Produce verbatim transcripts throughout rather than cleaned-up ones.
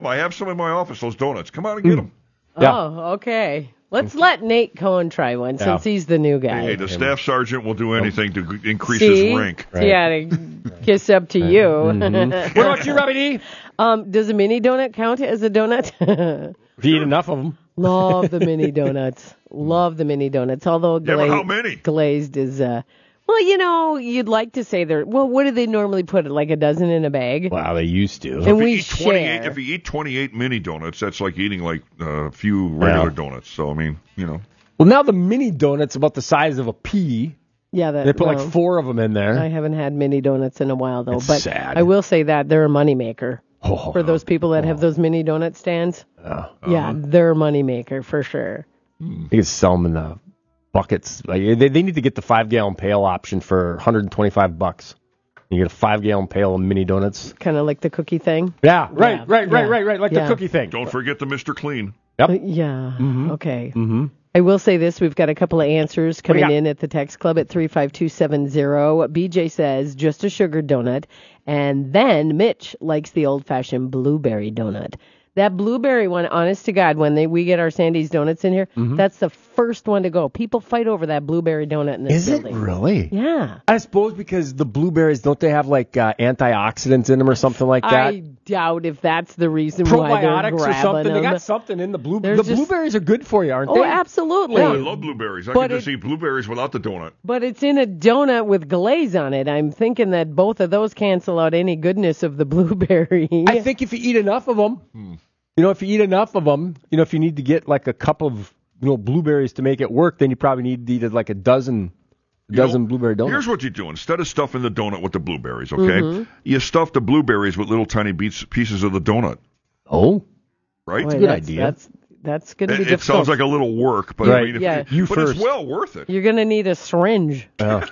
Well, I have some in my office, those donuts. Come out and get them. Yeah. Oh, okay. Let's let Nate Cohen try one Yeah. since he's the new guy. Hey, hey, the staff sergeant will do anything to g- increase See? his rank. Right. Yeah, to kiss up to you. Mm-hmm. What about you, Robbie D? Um, does a mini donut count as a donut? If you eat enough of them. Love the mini donuts. Love the mini donuts. Although Yeah, gla- but how many? glazed is, uh, well, you know, you'd like to say they're, well, what do they normally put? Like a dozen in a bag? Wow, they used to. And If we you eat twenty-eight, share. if you eat twenty-eight mini donuts, that's like eating like uh, a few regular Yeah. donuts. So I mean, you know. Well, now the mini donut's about the size of a pea. Yeah, that, They put well, like four of them in there. I haven't had mini donuts in a while, though. It's but sad. I will say that they're a moneymaker. Oh, For those people that have those mini donut stands, uh, yeah, they're a moneymaker for sure. you can sell them in the buckets. Like they, they need to get the five gallon pail option for one hundred twenty-five bucks. You get a five gallon pail of mini donuts. Kind of like the cookie thing. Yeah, right, Yeah, right, right, yeah, right, right. Like yeah. the cookie thing. Don't forget the Mister Clean. Yep. Uh, yeah. Okay. Mm-hmm. I will say this. We've got a couple of answers What do you coming got? in at the text club at three five two seven zero. B J says just a sugar donut. And then Mitch likes the old-fashioned blueberry donut. That blueberry one, honest to God, when they, we get our Sandy's Donuts in here, Mm-hmm. that's the first one to go. People fight over that blueberry donut in this Is it building. really? Yeah. I suppose because the blueberries, don't they have like uh, antioxidants in them or something like that? I doubt if that's the reason why they're Probiotics grabbing or something. They them. got something in the blue. They're The just- blueberries are good for you, aren't Oh, they? absolutely. Oh, I love blueberries. I But can just it- eat blueberries without the donut. But it's in a donut with glaze on it. I'm thinking that both of those cancel out any goodness of the blueberry. I think if you eat enough of them, you know, if you eat enough of them, you know, if you need to get like a cup of, you know, blueberries to make it work, then you probably need to eat like a dozen, a You know, dozen blueberry donuts. Here's what you do. Instead of stuffing the donut with the blueberries, okay? Mm-hmm. You stuff the blueberries with little tiny beats, pieces of the donut, Oh, right? Boy, good that's, idea. That's that's going to be It, it difficult. sounds like a little work, but Right. I mean, if Yeah. You but first. it's well worth it. You're going to need a syringe. yeah.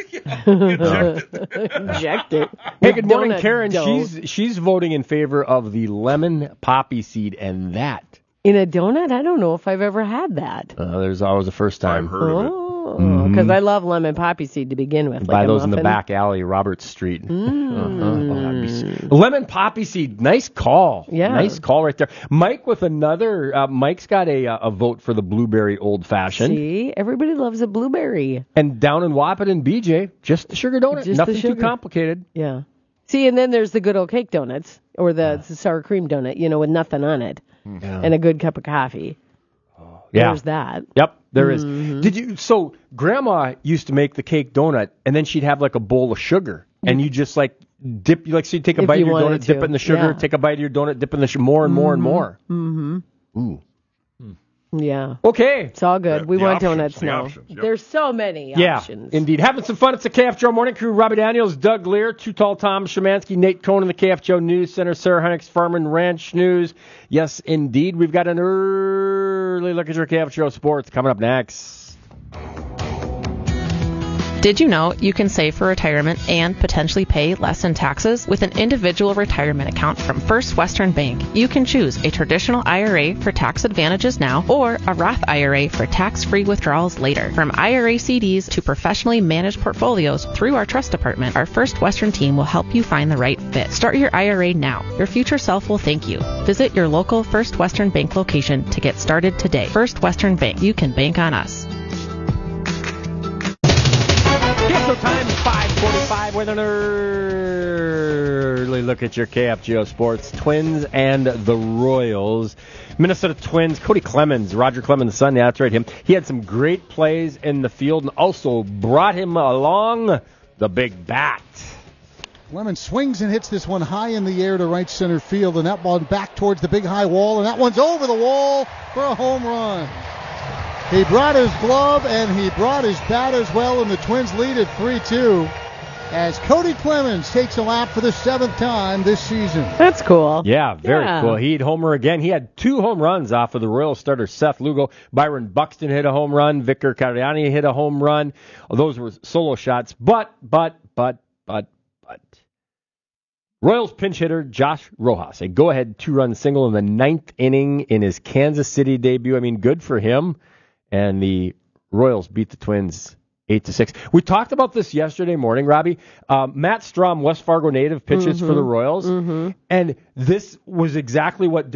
Inject it. Inject it. Hey, good morning, Donut Karen. dough. She's she's voting in favor of the lemon poppy seed, and that In a donut? I don't know if I've ever had that. uh, there's always a first time. I've heard of it. Oh, because I love lemon poppy seed to begin with. Buy like a those in the muffin. back alley, Robert Street. Uh-huh. Oh, that'd be s- lemon poppy seed, nice call. Yeah. Nice call right there. Mike with another. Uh, Mike's got a uh, a vote for the blueberry old fashioned. See, everybody loves a blueberry. And down in Wahpeton, B J, just the sugar donut. Just the Nothing too sugar. complicated. Yeah. See, and then there's the good old cake donuts or the, the sour cream donut, you know, with nothing on it, Yeah. and a good cup of coffee. Yeah. There's that. Yep, there is. Mm-hmm. Did you? So Grandma used to make the cake donut, and then she'd have like a bowl of sugar, and you just like dip. Like so, you take a If bite of you your wanted donut, dip to. it in the sugar. Yeah. Take a bite of your donut, dip in the sugar, more and more and more. Mm-hmm. Ooh. Yeah. Okay. It's all good. The- we the want options, donuts the now. options, yep. There's so many Yeah, options. indeed. Having some fun. It's the K F Joe Morning Crew. Robbie Daniels, Doug Lear, Too Tall Tom Szymanski, Nate Cohen, the K F Joe News Center, Sarah Hunnick's Farm and Ranch News. Yes, indeed. We've got an early look at your K F Joe Sports coming up next. Did you know you can save for retirement and potentially pay less in taxes with an individual retirement account from First Western Bank? You can choose a traditional I R A for tax advantages now or a Roth I R A for tax-free withdrawals later. From I R A C Ds to professionally managed portfolios through our trust department, our First Western team will help you find the right fit. Start your I R A now. Your future self will thank you. Visit your local First Western Bank location to get started today. First Western Bank. You can bank on us. So time five forty-five with an early look at your K F G O Sports. Twins and the Royals. Minnesota Twins, Cody Clemens, Roger Clemens' son, yeah, that's right, him. He had some great plays in the field and also brought him along the big bat. Clemens swings and hits this one high in the air to right center field, and that ball back towards the big high wall, and that one's over the wall for a home run. He brought his glove and he brought his bat as well, and the Twins lead at three two as Cody Clemens takes a lap for the seventh time this season. That's cool. Yeah, very Yeah. cool. He hit homer again. He had two home runs off of the Royals starter Seth Lugo. Byron Buxton hit a home run. Vicar Cariani hit a home run. Those were solo shots. But, but, but, but, but. Royals pinch hitter Josh Rojas, a go-ahead two-run single in the ninth inning in his Kansas City debut. I mean, good for him. And the Royals beat the Twins Eight to six. We talked about this yesterday morning, Robbie. Um, Matt Strum, West Fargo native, pitches mm-hmm. for the Royals, mm-hmm. and this was exactly what